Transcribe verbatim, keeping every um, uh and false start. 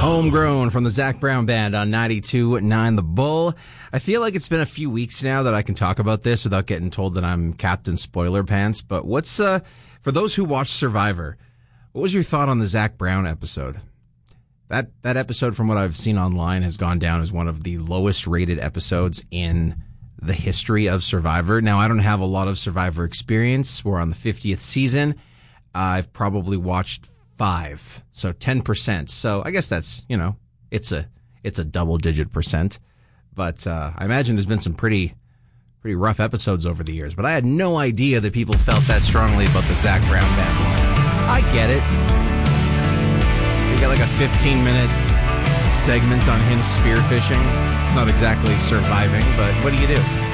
Homegrown from the Zac Brown Band on ninety-two point nine The Bull. I feel like it's been a few weeks now that I can talk about this without getting told that I'm Captain Spoiler Pants. But what's, uh, for those who watched Survivor, what was your thought on the Zac Brown episode? That, that episode, from what I've seen online, has gone down as one of the lowest rated episodes in the history of Survivor. Now, I don't have a lot of Survivor experience. We're on the fiftieth season. I've probably watched five, so ten percent. So I guess that's, you know, it's a it's a double digit percent. But uh, I imagine there's been some pretty pretty rough episodes over the years. But I had no idea that people felt that strongly about the Zac Brown Band. I get it. You got like a fifteen minute segment on him spearfishing. It's not exactly surviving, but what do you do?